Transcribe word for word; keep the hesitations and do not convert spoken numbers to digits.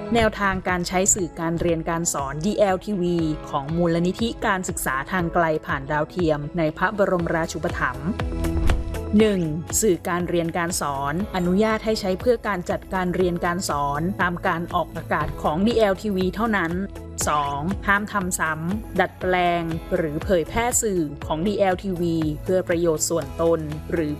แนวทางการใช้สื่อการเรียนการสอน ดี แอล ที วี ของมูลนิธิการศึกษาทางไกลผ่านดาวเทียมในพระบรมราชูปถัมภ์ หนึ่ง. สื่อการเรียนการสอนอนุญาตให้ใช้เพื่อการจัดการเรียนการสอนตามการออกอากาศของ ดี แอล ที วี เท่านั้น สอง. ห้ามทำซ้ำดัดแปลงหรือเผยแพร่สื่อของ ดี แอล ที วี เพื่อประโยชน์ส่วนตนหรือ